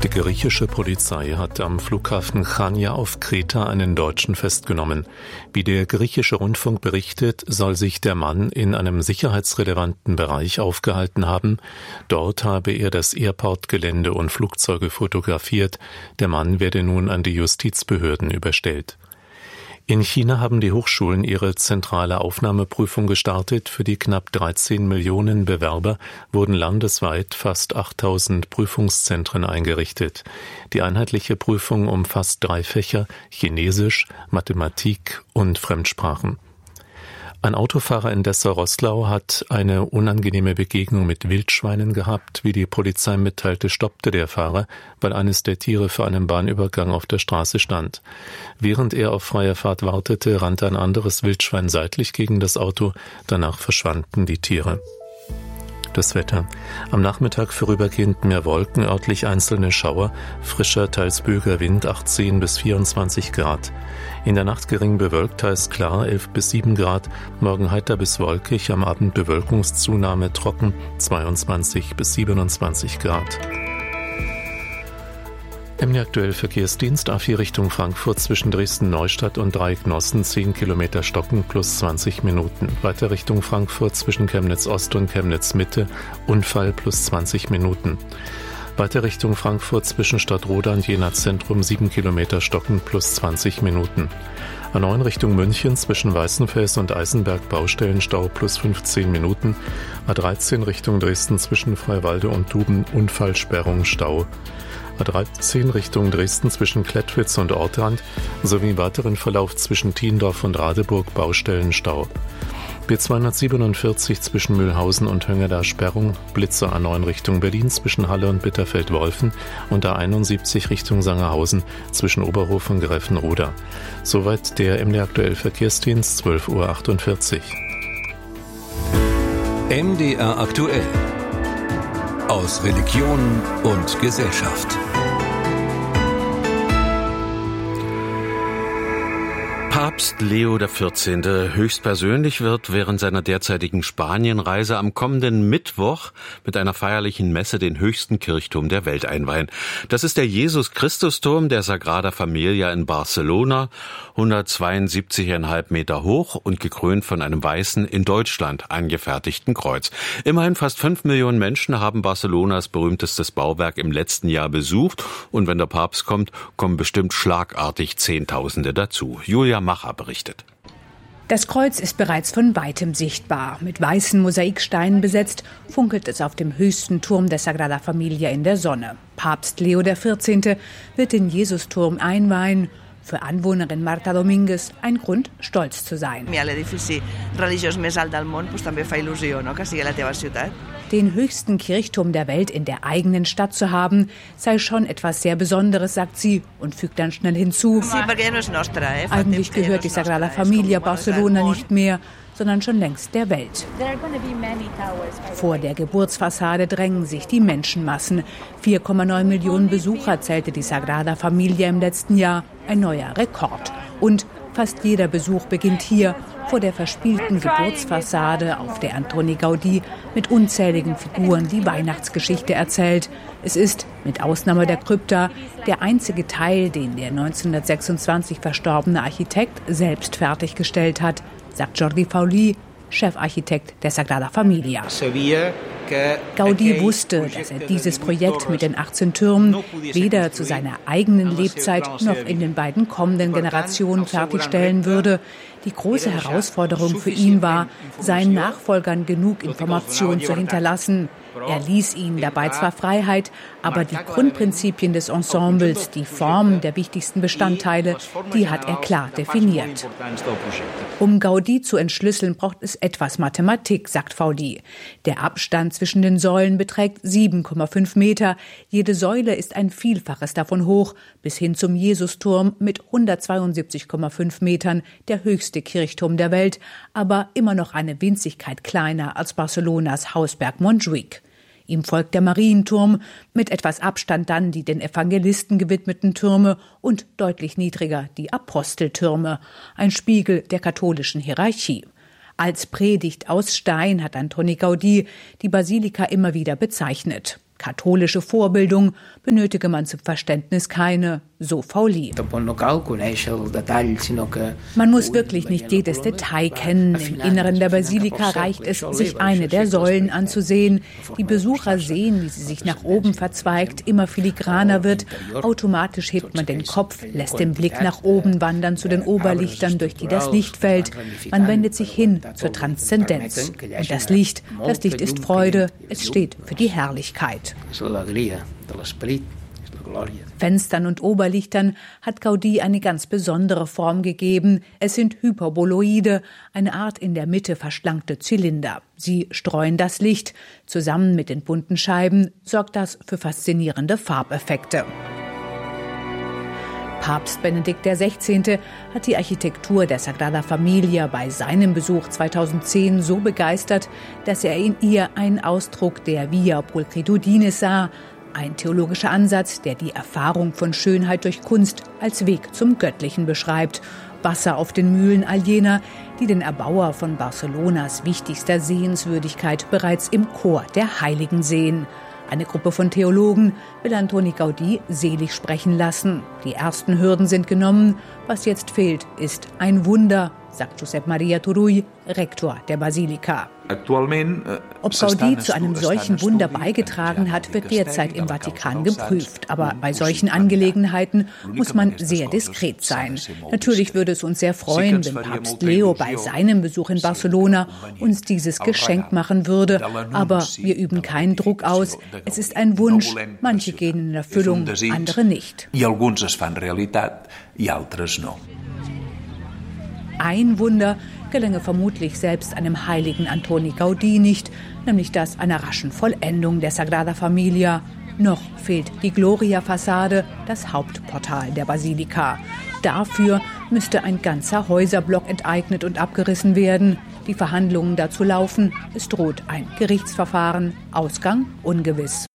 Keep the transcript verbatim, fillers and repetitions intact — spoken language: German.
Die griechische Polizei hat am Flughafen Chania auf Kreta einen Deutschen festgenommen. Wie der griechische Rundfunk berichtet, soll sich der Mann in einem sicherheitsrelevanten Bereich aufgehalten haben. Dort habe er das Airport-Gelände und Flugzeuge fotografiert. Der Mann werde nun an die Justizbehörden überstellt. In China haben die Hochschulen ihre zentrale Aufnahmeprüfung gestartet. Für die knapp dreizehn Millionen Bewerber wurden landesweit fast achttausend Prüfungszentren eingerichtet. Die einheitliche Prüfung umfasst drei Fächer: Chinesisch, Mathematik und Fremdsprachen. Ein Autofahrer in Dessau-Roßlau hat eine unangenehme Begegnung mit Wildschweinen gehabt. Wie die Polizei mitteilte, stoppte der Fahrer, weil eines der Tiere für einen Bahnübergang auf der Straße stand. Während er auf freie Fahrt wartete, rannte ein anderes Wildschwein seitlich gegen das Auto. Danach verschwanden die Tiere. Das Wetter. Am Nachmittag vorübergehend mehr Wolken, örtlich einzelne Schauer, frischer, teils böiger Wind, achtzehn bis vierundzwanzig Grad. In der Nacht gering bewölkt, teils klar, elf bis sieben Grad. Morgen heiter bis wolkig, am Abend Bewölkungszunahme, trocken, zweiundzwanzig bis siebenundzwanzig Grad. Im aktuellen Verkehrsdienst A vier Richtung Frankfurt zwischen Dresden-Neustadt und Dreiecknossen zehn Kilometer stocken plus zwanzig Minuten. Weiter Richtung Frankfurt zwischen Chemnitz-Ost und Chemnitz-Mitte Unfall plus zwanzig Minuten. Weiter Richtung Frankfurt zwischen Stadtroda und Jena Zentrum sieben Kilometer stocken plus zwanzig Minuten. A neun Richtung München zwischen Weißenfels und Eisenberg Baustellenstau plus fünfzehn Minuten. A dreizehn Richtung Dresden zwischen Freiwalde und Duben Unfallsperrung Stau. A dreizehn Richtung Dresden zwischen Klettwitz und Ortrand sowie weiteren Verlauf zwischen Thiendorf und Radeburg Baustellenstau. B zweihundertsiebenundvierzig zwischen Mühlhausen und Höngeda Sperrung, Blitzer A neun Richtung Berlin zwischen Halle und Bitterfeld-Wolfen und A einundsiebzig Richtung Sangerhausen zwischen Oberhof und Gräfenroda. Soweit der M D R aktuell Verkehrsdienst, zwölf Uhr achtundvierzig. M D R aktuell. Aus Religion und Gesellschaft. Papst Leo der vierzehnte höchstpersönlich wird während seiner derzeitigen Spanienreise am kommenden Mittwoch mit einer feierlichen Messe den höchsten Kirchturm der Welt einweihen. Das ist der Jesus-Christus-Turm der Sagrada Familia in Barcelona, hundertzweiundsiebzig Komma fünf Meter hoch und gekrönt von einem weißen, in Deutschland angefertigten Kreuz. Immerhin fast fünf Millionen Menschen haben Barcelonas berühmtestes Bauwerk im letzten Jahr besucht und wenn der Papst kommt, kommen bestimmt schlagartig Zehntausende dazu. Julia Macher berichtet. Das Kreuz ist bereits von weitem sichtbar. Mit weißen Mosaiksteinen besetzt, funkelt es auf dem höchsten Turm der Sagrada Familia in der Sonne. Papst Leo der vierzehnte wird den Jesusturm einweihen. Für Anwohnerin Marta Dominguez ein Grund, stolz zu sein. Den höchsten Kirchturm der Welt in der eigenen Stadt zu haben, sei schon etwas sehr Besonderes, sagt sie und fügt dann schnell hinzu. Eigentlich gehört die Sagrada Familia Barcelona nicht mehr, sondern schon längst der Welt. Vor der Geburtsfassade drängen sich die Menschenmassen. vier Komma neun Millionen Besucher zählte die Sagrada Familia im letzten Jahr, ein neuer Rekord. Und fast jeder Besuch beginnt hier, vor der verspielten Geburtsfassade, auf der Antoni Gaudí mit unzähligen Figuren die Weihnachtsgeschichte erzählt. Es ist, mit Ausnahme der Krypta, der einzige Teil, den der neunzehnhundertsechsundzwanzig verstorbene Architekt selbst fertiggestellt hat, sagt Jordi Fauli, Chefarchitekt der Sagrada Familia. Gaudí wusste, dass er dieses Projekt mit den achtzehn Türmen weder zu seiner eigenen Lebzeit noch in den beiden kommenden Generationen fertigstellen würde. Die große Herausforderung für ihn war, seinen Nachfolgern genug Information zu hinterlassen. Er ließ ihnen dabei zwar Freiheit, aber die Grundprinzipien des Ensembles, die Formen der wichtigsten Bestandteile, die hat er klar definiert. Um Gaudí zu entschlüsseln, braucht es etwas Mathematik, sagt Fauli. Der Abstand zwischen den Säulen beträgt sieben Komma fünf Meter. Jede Säule ist ein Vielfaches davon hoch, bis hin zum Jesusturm mit hundertzweiundsiebzig Komma fünf Metern, der höchste Kirchturm der Welt, aber immer noch eine Winzigkeit kleiner als Barcelonas Hausberg Montjuic. Ihm folgt der Marienturm, mit etwas Abstand dann die den Evangelisten gewidmeten Türme und deutlich niedriger die Aposteltürme, ein Spiegel der katholischen Hierarchie. Als Predigt aus Stein hat Antoni Gaudí die Basilika immer wieder bezeichnet. katholische Vorbildung benötige man zum Verständnis keine, so Fauli. Man muss wirklich nicht jedes Detail kennen. Im Inneren der Basilika reicht es, sich eine der Säulen anzusehen. Die Besucher sehen, wie sie sich nach oben verzweigt, immer filigraner wird. Automatisch hebt man den Kopf, lässt den Blick nach oben wandern zu den Oberlichtern, durch die das Licht fällt. Man wendet sich hin zur Transzendenz. Und das Licht, das Licht ist Freude, es steht für die Herrlichkeit. Fenstern und Oberlichtern hat Gaudí eine ganz besondere Form gegeben. Es sind Hyperboloide, eine Art in der Mitte verschlankte Zylinder. Sie streuen das Licht. Zusammen mit den bunten Scheiben sorgt das für faszinierende Farbeffekte. Papst Benedikt der Sechzehnte hat die Architektur der Sagrada Familia bei seinem Besuch zweitausendzehn so begeistert, dass er in ihr einen Ausdruck der Via Pulchritudine sah, ein theologischer Ansatz, der die Erfahrung von Schönheit durch Kunst als Weg zum Göttlichen beschreibt. Wasser auf den Mühlen all jener, die den Erbauer von Barcelonas wichtigster Sehenswürdigkeit bereits im Chor der Heiligen sehen. Eine Gruppe von Theologen will Antoni Gaudí selig sprechen lassen. Die ersten Hürden sind genommen. Was jetzt fehlt, ist ein Wunder, sagt Josep Maria Turull, Rektor der Basilika. Ob Gaudí zu einem solchen Wunder beigetragen hat, wird derzeit im Vatikan geprüft. Aber bei solchen Angelegenheiten muss man sehr diskret sein. Natürlich würde es uns sehr freuen, wenn Papst Leo bei seinem Besuch in Barcelona uns dieses Geschenk machen würde. Aber wir üben keinen Druck aus. Es ist ein Wunsch. Manche gehen in Erfüllung, andere nicht. Ein Wunder gelänge vermutlich selbst einem heiligen Antoni Gaudí nicht, nämlich das einer raschen Vollendung der Sagrada Familia. Noch fehlt die Gloria-Fassade, das Hauptportal der Basilika. Dafür müsste ein ganzer Häuserblock enteignet und abgerissen werden. Die Verhandlungen dazu laufen. Es droht ein Gerichtsverfahren. Ausgang ungewiss.